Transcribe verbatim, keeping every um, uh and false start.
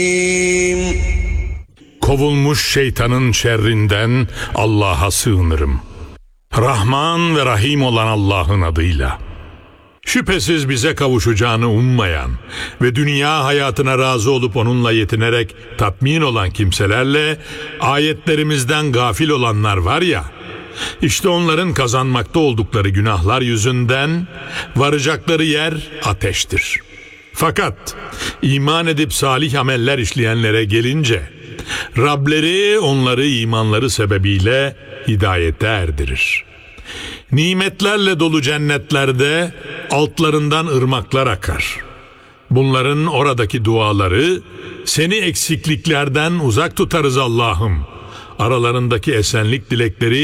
Kovulmuş şeytanın şerrinden Allah'a sığınırım. Rahman ve Rahim olan Allah'ın adıyla. Şüphesiz bize kavuşacağını ummayan ve dünya hayatına razı olup onunla yetinerek tatmin olan kimselerle ayetlerimizden gafil olanlar var ya, işte onların kazanmakta oldukları günahlar yüzünden varacakları yer ateştir. Fakat iman edip salih ameller işleyenlere gelince, Rableri onları imanları sebebiyle hidayete erdirir. Nimetlerle dolu cennetlerde altlarından ırmaklar akar. Bunların oradaki duaları, seni eksikliklerden uzak tutarız Allah'ım. Aralarındaki esenlik dilekleri